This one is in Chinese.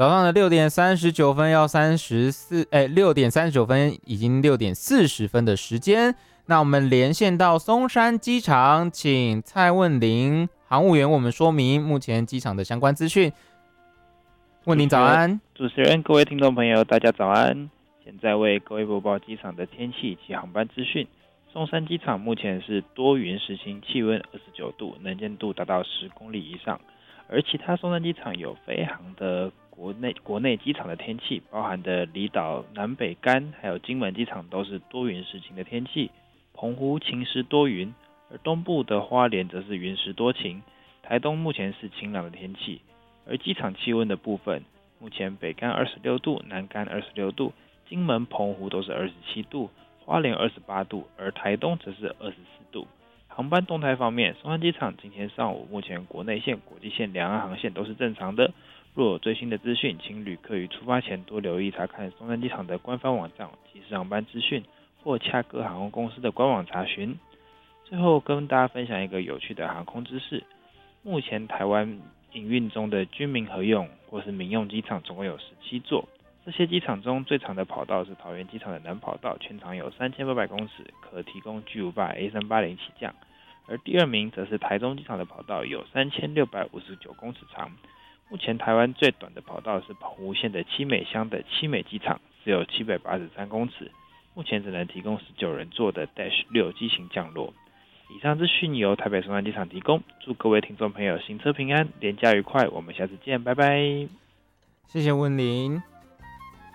早上的6:39要6:39已经6:40的时间。那我们连线到松山机场，请蔡问玲航务员为我们说明目前机场的相关资讯。问玲早安。 主持人，各位听众朋友，大家早安。现在为各位播报机场的天气及航班资讯。松山机场目前是多云时晴，气温29度，能见度达到10公里以上。而其他松山机场有飞航的国内机场的天气，包含的离岛、南北竿还有金门机场都是多云时晴的天气。澎湖晴时多云，而东部的花莲则是云时多晴。台东目前是晴朗的天气。而机场气温的部分，目前北竿26度，南竿26度，金门、澎湖都是27度，花莲28度，而台东则是24度。航班动态方面，松山机场今天上午目前国内线、国际线两岸航线都是正常的。若有最新的资讯，请旅客于出发前多留意查看松山机场的官方网站及时航班资讯，或洽各航空公司的官网查询。最后跟大家分享一个有趣的航空知识，目前台湾营运中的军民合用或是民用机场总共有17座，这些机场中最长的跑道是桃园机场的南跑道，全长有3800公尺，可提供巨无霸 A380 起降。而第二名则是台中机场的跑道，有3659公尺长。目前台湾最短的跑道是澎湖县的七美乡的七美机场，只有783公尺，目前只能提供19人座的 Dash 6机型降落。以上资讯由台北松山机场提供，祝各位听众朋友行车平安，连假愉快，我们下次见，拜拜。 谢谢温玲。